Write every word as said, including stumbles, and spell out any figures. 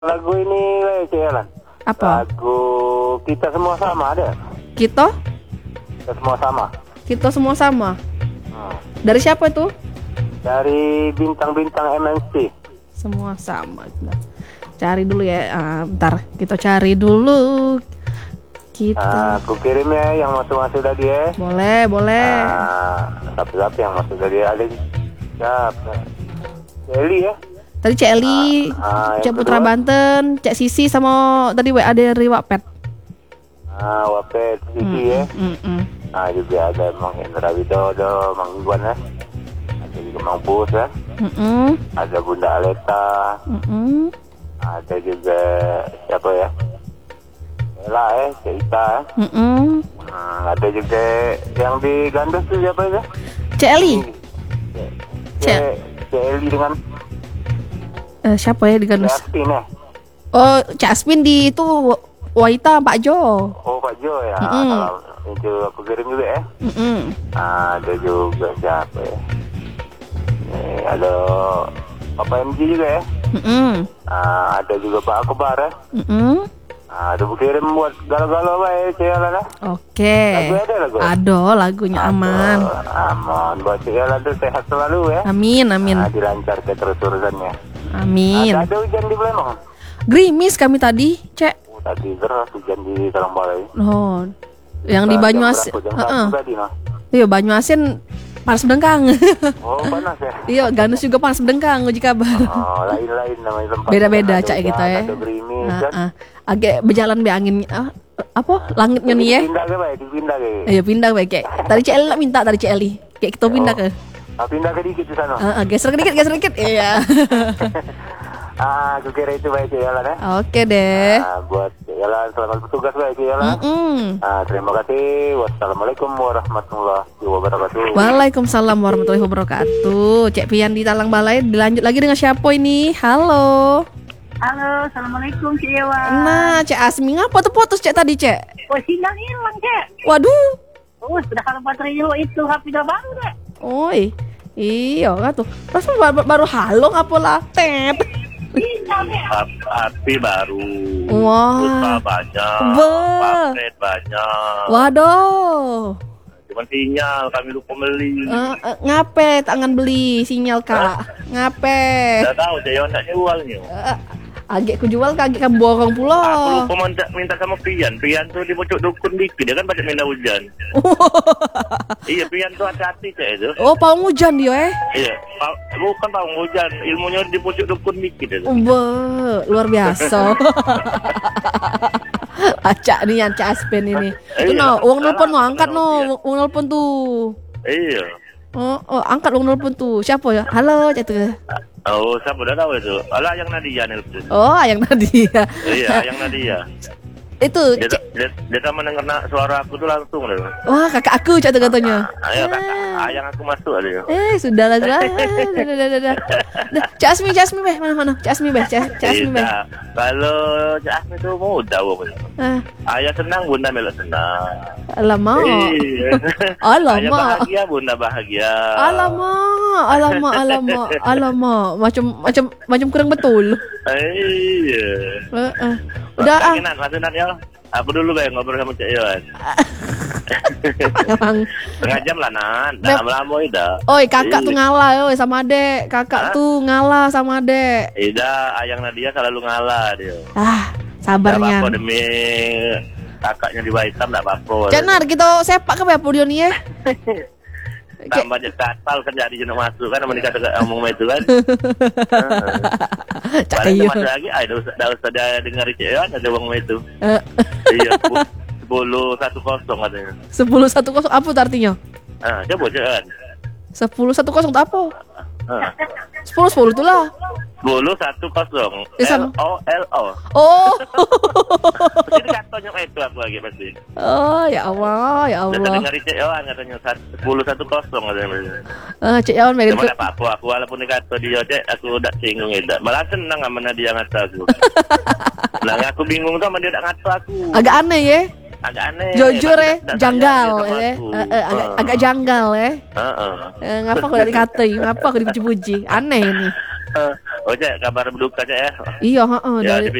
Lagu ini Cielan. Apa? Lagu Kita Semua Sama ada? Kita? Kita Semua Sama. Kita semua sama. Hmm. Dari siapa itu? Dari bintang-bintang M N C. Semua sama. Bentar. Cari dulu ya. Ah, bentar, kita cari dulu. Kita. Ah, aku kirim ya yang masuk-masuk tadi ya. Boleh, boleh. Ah, tapi-tapi yang masuk tadi ada siapa? Eli ya. Tadi Cek Eli, Ah, ah, Cek yang Putra kedua? Banten, Cek Sisi sama tadi W A dari Wapet. Ah, Wapet Sisi ya. Mm, mm. Ah, juga ada Mang Hendra Widodo, Mang Iwan ya. Ada juga Mang Bus ya. Mm, mm. Ada Bunda Aleta. Mm, mm. Ada juga siapa ya? Ella ya, Cik Ita ya. Mm, mm. Hmm, ada juga yang di Gandos tuh siapa ya? Cek Eli. Cik Cik Eli dengan Eh, siapa ya di Cik Gandus? Aspin ya. Oh, Cak Aspin di itu Waita Pak Jo. Oh, Pak Jo ya. Mm-mm. Kalau itu aku kirim juga ya. Mm, mm. Ada juga siapa ya? Nih, ada Papa M G juga ya. Mm, mm. Ah, ada juga Pak Akbar ya. Mm, mm. Ah, ada kirim buat galau-galau baik Cialan ya. Oke. Lagu ada lagu? Ado, lagunya aman. Oh, aman. Buat Cialan tuh sehat selalu ya. Amin, amin. Ah, dilancarkan terus urusannya. Amin. Ada, ada hujan di Palembang. Gerimis kami tadi, Cek. Oh, tadi deras hujan di Talangbalai. Oh. Yang di Jam Banyuasin. berapa? Jam Heeh. satu tadi noh. Iya, Banyuasin panas bendengkang. Oh, panas ya. Iya, Gandus juga panas bendengkang, uji kabar. Oh, lain-lain namanya tempat. Beda-beda Ada Cak hujan, kita ya. Ada gerimis Ah, kan. ah. Agak berjalan be angin ah, apa? Langitnya nih ya. Pindah ke baik, dipindah ke. Iya, pindah baik kayak. Tadi Cek Eli lah minta tadi Cek Eli. Kayak kita pindah ke. Ah, pindah ke dikit di sana. Ah, ah, geser dikit, geser dikit. Iya. Ah, aku kira itu baik Cialan ya. Oke deh. Ah, buat Cialan selamat bertugas baik Cialan. Mm-mm. Ah, terima kasih. Wassalamualaikum warahmatullahi wabarakatuh. Waalaikumsalam warahmatullahi wabarakatuh. Cek Pian di Talang Balai. Dilanjut lagi dengan siapa ini? Halo. Halo, assalamualaikum Cik Ewa. Nah, Cek Asmi ngapa tuh putus Cek tadi Cek? Oh, sinyal hilang Cek. Waduh. Oh, sudah kalau baterai dulu itu H P udah baru Cek. Oi. Iya kan tuh. Terus baru, baru halo ngapa lah tet. Sinyal Cek. Api baru, Wah. pulsa banyak, Be. paket banyak. Waduh. Cuman sinyal kami lupa beli. Eh, eh, ngape tangan beli sinyal Kak? Ngape? Tidak tahu saya nak jualnya. Eh, agak ku jual kaget kan borong Aku pula. lupa minta, minta sama Pian. Pian tuh di pojok dukun dikit. Dia kan banyak minta hujan. Iya, Pian tuh hati-hati cek itu. Oh, pawang hujan dia eh. Iya, pa- bukan pawang hujan. Ilmunya di pojok dukun dikit itu. Be, luar biasa. Acak nih Acak Aspen ini. Itu Iya, no, uang nelpon no, salah, angkat no, salah, uang nelpon tuh. Iya. Oh, oh, angkat uang nelpon tuh. Siapa ya? Halo, cak tuh. Oh, saya udah tahu itu. Alah, yang Nadia nelpon. Oh, yang tadi ya. Iya, yang Nadia. Itu, Dia, Cek. dia, dia sama denger na- suara aku tuh langsung deh. Wah, kakak aku cak tuh katanya. Ayo kakak, Ah. ayang aku masuk aja. Eh, sudah lah, sudah. Dah, dah, dah, dah, dah. Dah, Cak Asmi, Cak Asmi, beh, mana, mana? Cak Asmi, beh, Cak Cak Asmi, beh. Tidak. Kalau Cak Asmi itu muda pokoknya. Ah, Ayah senang, bunda melok senang. alamak. Iya. Alamak. Ayah bahagia, bunda bahagia. Alamak, alamak, alamak, alamak. Macam macam macam kurang betul. Iya. Eh, eh. Udah ah. Nat, mati Nat ya. Aku dulu kayak ngobrol sama Cak Iwan. Emang. Setengah jam lah Nat. Beb. Dah lama dah. Oi, kakak tuh Iya. ngalah oi sama adek. Kakak Hah? tuh ngalah sama adek. Ida, ayang Nadia selalu ngalah dia. Ah, Tidak sabarnya. apa-apa demi kakaknya di Baitam, tidak apa-apa. Cenar kita sepak ke apa dia nih ya? Tambah je kasal kan jadi jenak masuk kan nama dikata ngomong itu kan. Cak Paling iyo. masuk lagi, ah, dah usah, dah usah dia dengar itu ya, ada ngomong itu. Eh, Iya, sepuluh satu kosong katanya. sepuluh satu kosong apa tuh artinya? Ah, coba jangan. Sepuluh satu kosong tuh apa? Ah, Sepuluh sepuluh tuh lah. sepuluh satu kosong. Ya, L sama. O L O. Oh, Jadi katanya itu aku lagi pasti. oh ya Allah, ya Dah Allah. dengar itu ya, katanya sepuluh satu kosong katanya. Ah, Cik Yawan Megan. Cuma tak apa-apa, aku walaupun dikata dia cek, aku udah singgung itu. Malah senang sama dia ngata aku. Nah, aku bingung tuh sama dia tak ngata aku. Agak aneh ya. Agak aneh. Jujur ya, Tak- tak- tak janggal tanya dia sama ya. aku. Eh, eh, agak, Ah. agak janggal ya. Ah, ah. Eh, ngapa aku dari dikatai, ngapa aku dipuji-puji? Aneh ini. Eh, Oh, Cek, kabar berduka, Cek ya. Iya, heeh, Ya, dari